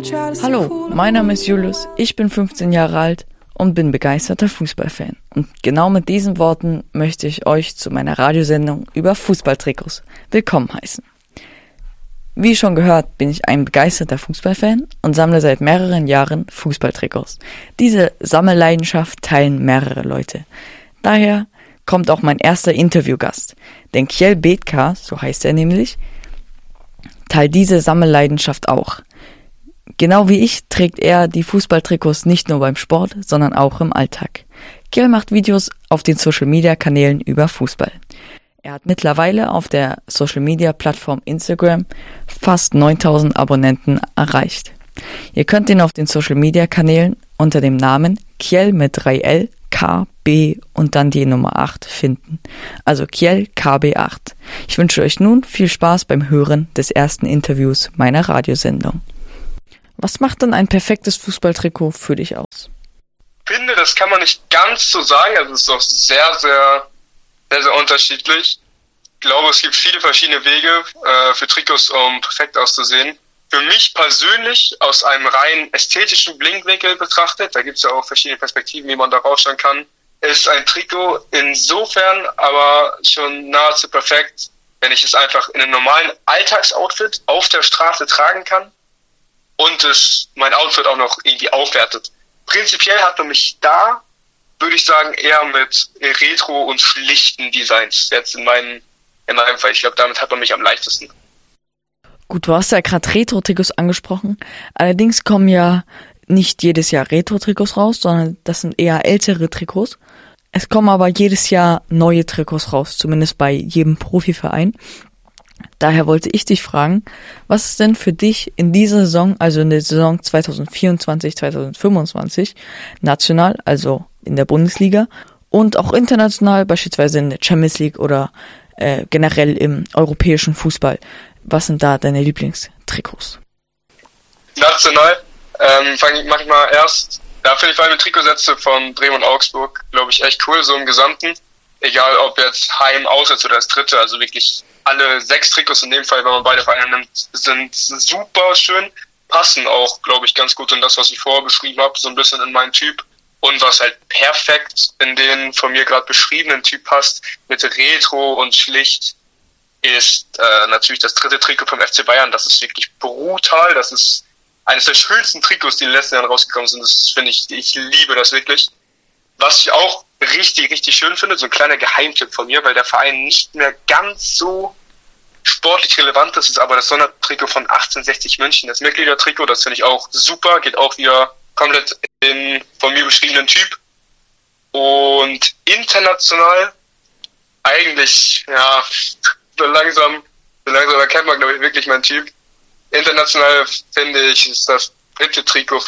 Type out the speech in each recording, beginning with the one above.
Hallo, mein Name ist Julius, ich bin 15 Jahre alt und bin begeisterter Fußballfan. Und genau mit diesen Worten möchte ich euch zu meiner Radiosendung über Fußballtrikots willkommen heißen. Wie schon gehört, bin ich ein begeisterter Fußballfan und sammle seit mehreren Jahren Fußballtrikots. Diese Sammelleidenschaft teilen mehrere Leute. Daher kommt auch mein erster Interviewgast, denn Kjell Bethka, so heißt er nämlich, teilt diese Sammelleidenschaft auch. Genau wie ich trägt er die Fußballtrikots nicht nur beim Sport, sondern auch im Alltag. Kjell macht Videos auf den Social-Media-Kanälen über Fußball. Er hat mittlerweile auf der Social-Media-Plattform Instagram fast 9000 Abonnenten erreicht. Ihr könnt ihn auf den Social-Media-Kanälen unter dem Namen Kjell mit 3L, KB und dann die Nummer 8 finden. Also Kjell KB8. Ich wünsche euch nun viel Spaß beim Hören des ersten Interviews meiner Radiosendung. Was macht denn ein perfektes Fußballtrikot für dich aus? Ich finde, das kann man nicht ganz so sagen. Also es ist auch sehr unterschiedlich. Ich glaube, es gibt viele verschiedene Wege für Trikots, um perfekt auszusehen. Für mich persönlich, aus einem rein ästhetischen Blickwinkel betrachtet, da gibt es ja auch verschiedene Perspektiven, wie man da rausschauen kann, ist ein Trikot insofern aber schon nahezu perfekt, wenn ich es einfach in einem normalen Alltagsoutfit auf der Straße tragen kann und es mein Outfit auch noch irgendwie aufwertet. Prinzipiell hat man mich da, würde ich sagen, eher mit Retro- und schlichten Designs jetzt in meinem Fall. Ich glaube, damit hat man mich am leichtesten. Gut, du hast ja gerade Retro-Trikots angesprochen. Allerdings kommen ja nicht jedes Jahr Retro-Trikots raus, sondern das sind eher ältere Trikots. Es kommen aber jedes Jahr neue Trikots raus, zumindest bei jedem Profiverein. Daher wollte ich dich fragen, was ist denn für dich in dieser Saison, also in der Saison 2024-2025, national, also in der Bundesliga und auch international, beispielsweise in der Champions League oder generell im europäischen Fußball, was sind da deine Lieblingstrikots? National mache ich mal erst. Da finde ich vor allem die Trikotsätze von Bremen und Augsburg, glaube ich, echt cool, so im Gesamten. Egal, ob jetzt Heim, Auswärts oder das dritte, also wirklich alle 6 Trikots in dem Fall, wenn man beide Vereine nimmt, sind super schön, passen auch, glaube ich, ganz gut in das, was ich vorher beschrieben habe, so ein bisschen in meinen Typ. Und was halt perfekt in den von mir gerade beschriebenen Typ passt, mit Retro und schlicht, ist natürlich das dritte Trikot vom FC Bayern. Das ist wirklich brutal. Das ist eines der schönsten Trikots, die in den letzten Jahren rausgekommen sind. Das finde ich liebe das wirklich. Was ich auch richtig, richtig schön finde, so ein kleiner Geheimtipp von mir, weil der Verein nicht mehr ganz so sportlich relevant ist aber das Sondertrikot von 1860 München, das Mitgliedertrikot, das finde ich auch super, geht auch wieder komplett in von mir beschriebenen Typ. Und international eigentlich, ja, so langsam erkennt man, glaube ich, wirklich meinen Typ. International finde ich, ist das dritte Trikot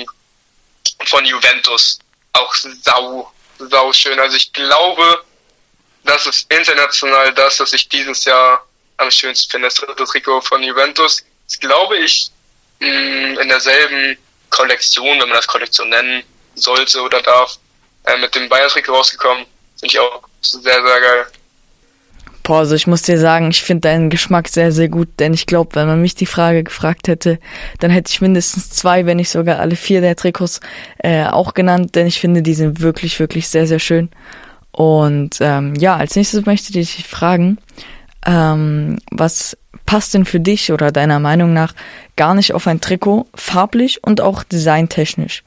von Juventus auch sau schön. Also ich glaube, das ist international das, was ich dieses Jahr am schönsten finde. Das dritte Trikot von Juventus. Das glaube ich in derselben Kollektion, wenn man das Kollektion nennen sollte oder darf, mit dem Bayern-Trikot rausgekommen. Finde ich auch sehr, sehr geil. Boah, also ich muss dir sagen, ich finde deinen Geschmack sehr, sehr gut, denn ich glaube, wenn man mich die Frage gefragt hätte, dann hätte ich mindestens 2, wenn nicht sogar alle 4 der Trikots auch genannt, denn ich finde, die sind wirklich, wirklich sehr, sehr schön. Und ja, als nächstes möchte ich dich fragen, was passt denn für dich oder deiner Meinung nach gar nicht auf ein Trikot, farblich und auch designtechnisch?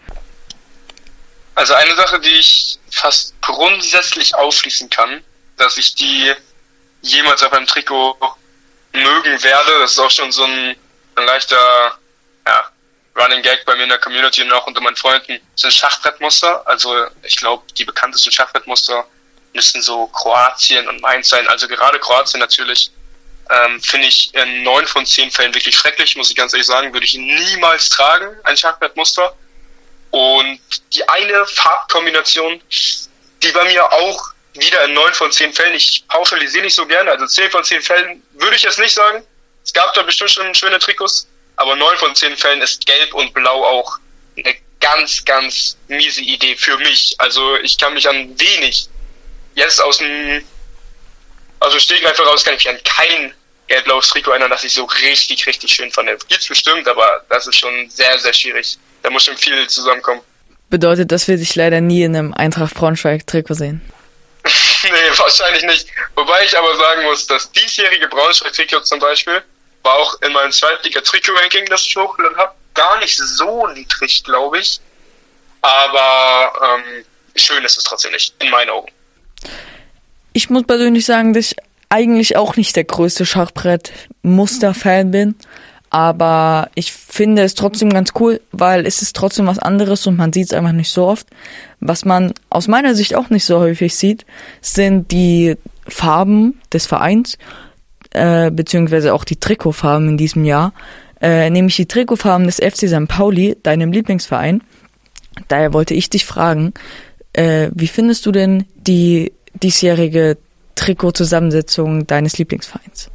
Also eine Sache, die ich fast grundsätzlich ausschließen kann, dass ich die jemals auf einem Trikot mögen werde, das ist auch schon so ein leichter Running Gag bei mir in der Community und auch unter meinen Freunden, sind Schachbrettmuster. Also ich glaube, die bekanntesten Schachbrettmuster müssen so Kroatien und Mainz sein. Also gerade Kroatien natürlich finde ich in 9 von 10 Fällen wirklich schrecklich, muss ich ganz ehrlich sagen, würde ich niemals tragen, ein Schachbrettmuster. Und die eine Farbkombination, die bei mir auch wieder in 9 von 10 Fällen, ich pauschalisiere nicht so gerne, also 10 von 10 Fällen würde ich jetzt nicht sagen. Es gab da bestimmt schon schöne Trikots, aber 9 von 10 Fällen ist Gelb und Blau auch eine ganz, ganz miese Idee für mich. Also ich kann mich an wenig, jetzt aus dem Stegreif heraus kann ich mich an kein gelb-blaues Trikot ändern, das ich so richtig, richtig schön fand. Gibt's bestimmt, aber das ist schon sehr, sehr schwierig. Da muss schon viel zusammenkommen. Bedeutet, dass wir dich leider nie in einem Eintracht Braunschweig-Trikot sehen? Nee, wahrscheinlich nicht. Wobei ich aber sagen muss, das diesjährige Braunschweig-Trikot zum Beispiel war auch in meinem Zweitliga-Trikot-Ranking, das ich hochgeladen habe, gar nicht so niedrig, glaube ich. Aber schön ist es trotzdem nicht, in meinen Augen. Ich muss persönlich sagen, dass ich eigentlich auch nicht der größte Schachbrett-Muster-Fan bin. Aber ich finde es trotzdem ganz cool, weil es ist trotzdem was anderes und man sieht es einfach nicht so oft. Was man aus meiner Sicht auch nicht so häufig sieht, sind die Farben des Vereins, beziehungsweise auch die Trikotfarben in diesem Jahr. Nämlich die Trikotfarben des FC St. Pauli, deinem Lieblingsverein. Daher wollte ich dich fragen, wie findest du denn die diesjährige Trikotzusammensetzung deines Lieblingsvereins?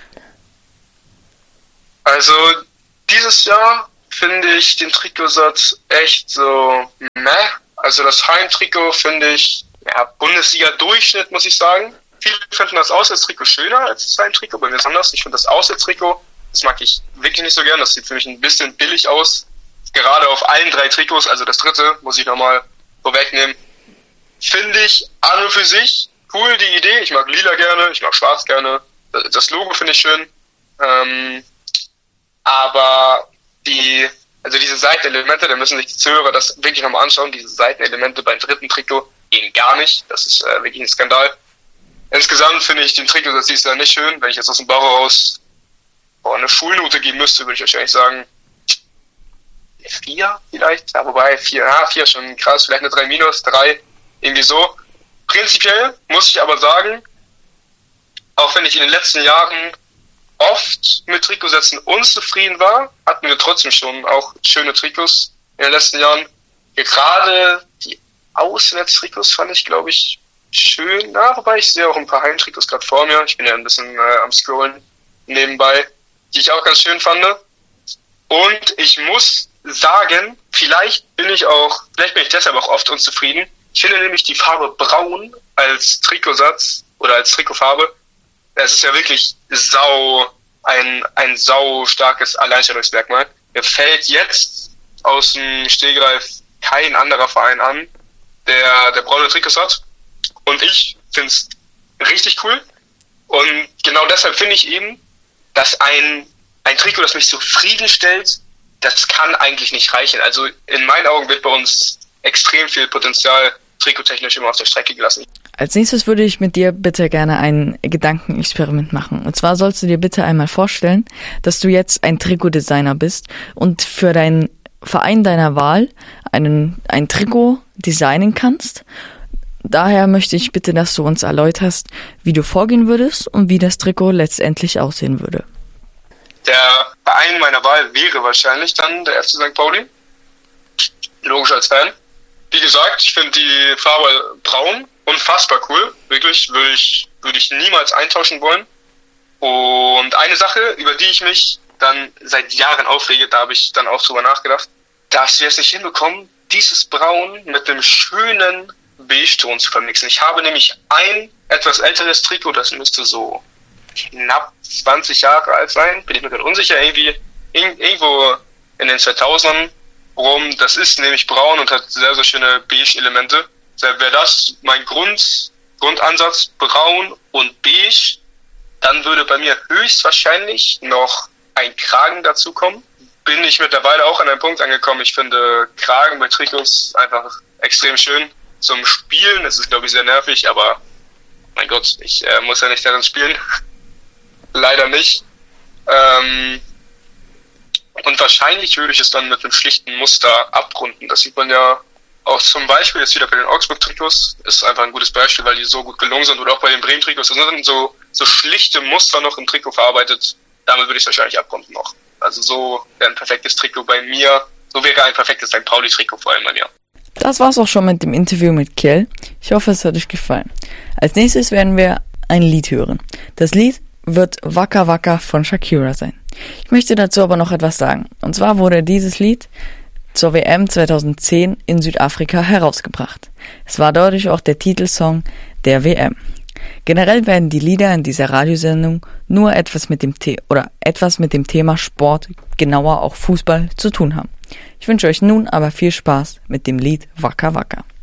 Also dieses Jahr finde ich den Trikotsatz echt so meh. Also das Heimtrikot finde ich, Bundesliga-Durchschnitt, muss ich sagen. Viele finden das Auswärtstrikot schöner als das Heimtrikot, bei mir ist anders. Ich finde das Auswärtstrikot, das mag ich wirklich nicht so gern. Das sieht für mich ein bisschen billig aus. Gerade auf allen 3 Trikots, also das dritte, muss ich nochmal vorwegnehmen. Finde ich an und für sich cool, die Idee. Ich mag lila gerne, ich mag schwarz gerne. Das Logo finde ich schön. Aber diese Seitenelemente, da müssen sich die Zuhörer das wirklich nochmal anschauen. Diese Seitenelemente beim dritten Trikot gehen gar nicht. Das ist wirklich ein Skandal. Insgesamt finde ich den Trikotsatz dieses Jahr nicht schön. Wenn ich jetzt aus dem Bauch raus eine Schulnote geben müsste, würde ich wahrscheinlich sagen 4 vielleicht. Ja, wobei 4 schon krass. Vielleicht eine 3-, 3, irgendwie so. Prinzipiell muss ich aber sagen, auch wenn ich in den letzten Jahren oft mit Trikotsätzen unzufrieden war, hatten wir trotzdem schon auch schöne Trikots in den letzten Jahren. Gerade die Auswärtstrikots fand ich, glaube ich, schön. Wobei ich sehe auch ein paar Heimtrikots gerade vor mir. Ich bin ja ein bisschen am Scrollen nebenbei, die ich auch ganz schön fand. Und ich muss sagen, vielleicht bin ich deshalb auch oft unzufrieden. Ich finde nämlich die Farbe Braun als Trikotsatz oder als Trikotfarbe, es ist ja wirklich ein sau starkes Alleinstellungsmerkmal. Mir fällt jetzt aus dem Stegreif kein anderer Verein an, der braune Trikots hat. Und ich finde es richtig cool. Und genau deshalb finde ich eben, dass ein Trikot, das mich zufriedenstellt, das kann eigentlich nicht reichen. Also in meinen Augen wird bei uns extrem viel Potenzial trikottechnisch immer auf der Strecke gelassen. Als nächstes würde ich mit dir bitte gerne ein Gedankenexperiment machen. Und zwar sollst du dir bitte einmal vorstellen, dass du jetzt ein Trikotdesigner bist und für deinen Verein deiner Wahl ein Trikot designen kannst. Daher möchte ich bitte, dass du uns erläuterst, wie du vorgehen würdest und wie das Trikot letztendlich aussehen würde. Der Verein meiner Wahl wäre wahrscheinlich dann der FC St. Pauli. Logisch als Fan. Wie gesagt, ich finde die Farbe braun unfassbar cool. Wirklich, würde ich niemals eintauschen wollen. Und eine Sache, über die ich mich dann seit Jahren aufrege, da habe ich dann auch drüber nachgedacht, dass wir es nicht hinbekommen, dieses Braun mit dem schönen Beige-Ton zu vermixen. Ich habe nämlich ein etwas älteres Trikot, das müsste so knapp 20 Jahre alt sein, bin ich mir gerade unsicher, irgendwo in den 2000ern rum. Das ist nämlich braun und hat sehr, sehr schöne Beige-Elemente. Wäre das mein Grundansatz, braun und beige, dann würde bei mir höchstwahrscheinlich noch ein Kragen dazukommen. Bin ich mittlerweile auch an einem Punkt angekommen. Ich finde Kragen bei Trikots einfach extrem schön. Zum Spielen ist es, glaube ich, sehr nervig, aber mein Gott, ich muss ja nicht darin spielen. Leider nicht. Und wahrscheinlich würde ich es dann mit einem schlichten Muster abrunden. Das sieht man ja auch zum Beispiel jetzt wieder bei den Augsburg-Trikots. Ist einfach ein gutes Beispiel, weil die so gut gelungen sind. Oder auch bei den Bremen-Trikots. Das sind so schlichte Muster noch im Trikot verarbeitet. Damit würde ich es wahrscheinlich abrunden noch. Also so wäre ein perfektes Trikot bei mir. So wäre ein perfektes St. Pauli-Trikot vor allem bei mir. Das war's auch schon mit dem Interview mit Kjell. Ich hoffe, es hat euch gefallen. Als nächstes werden wir ein Lied hören. Das Lied wird Waka Waka von Shakira sein. Ich möchte dazu aber noch etwas sagen. Und zwar wurde dieses Lied zur WM 2010 in Südafrika herausgebracht. Es war dadurch auch der Titelsong der WM. Generell werden die Lieder in dieser Radiosendung nur etwas mit dem Thema Sport, genauer auch Fußball, zu tun haben. Ich wünsche euch nun aber viel Spaß mit dem Lied Waka Waka.